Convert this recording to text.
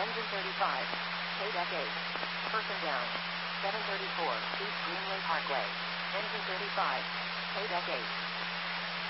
Engine 35. KDEC 8. Person down. 734 East Greenway Parkway. Engine 35. KDEC 8.